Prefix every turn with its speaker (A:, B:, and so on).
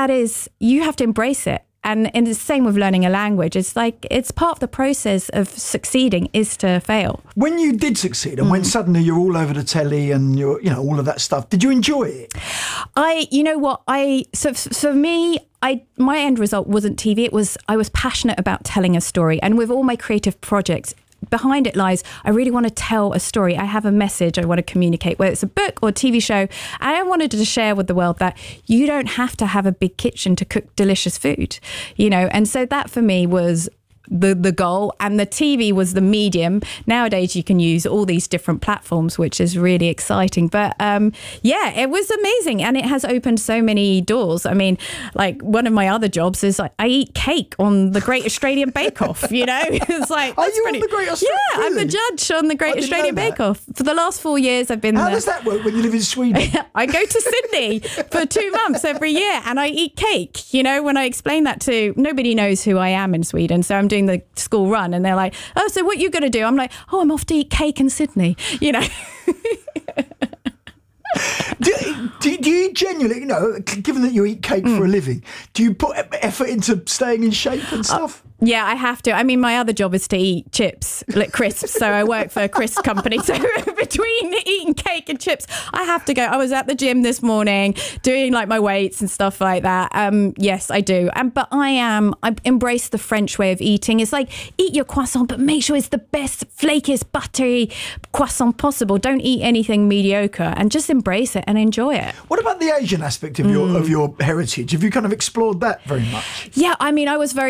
A: that is, you have to embrace it. And the same with learning a language. It's like, it's part of the process of succeeding is to fail.
B: When you did succeed and when suddenly you're all over the telly and you're, all of that stuff, did you enjoy it?
A: For me, my end result wasn't TV. I was passionate about telling a story. And with all my creative projects, behind it lies, I really want to tell a story. I have a message I want to communicate, whether it's a book or a TV show. And I wanted to share with the world that you don't have to have a big kitchen to cook delicious food, And so that for me was the goal, and the TV was the medium. Nowadays you can use all these different platforms, which is really exciting. But it was amazing, and it has opened so many doors. I mean, like, one of my other jobs is I eat cake on the Great Australian Bake Off. It's like,
B: are you on the Great Australian?
A: Yeah, really? I'm the judge on the Great Australian Bake Off for the last 4 years. I've been
B: How does that work when you live in Sweden?
A: I go to Sydney for 2 months every year, and I eat cake. When I explain that to, nobody knows who I am in Sweden, so I'm doing the school run, and they're like, oh, so what are you going to do? I'm like, oh, I'm off to eat cake in Sydney,
B: Do you genuinely, given that you eat cake for a living, do you put effort into staying in shape and stuff?
A: Yeah, I have to. I mean, my other job is to eat chips, like crisps. So I work for a crisp company. So between eating cake and chips, I have to go. I was at the gym this morning doing like my weights and stuff like that. Yes, I do. But I embrace the French way of eating. It's like, eat your croissant, but make sure it's the best, flakiest, buttery croissant possible. Don't eat anything mediocre, and just embrace it and enjoy it.
B: What about the Asian aspect of your heritage? Have you kind of explored that very much?
A: Yeah, I mean, I was very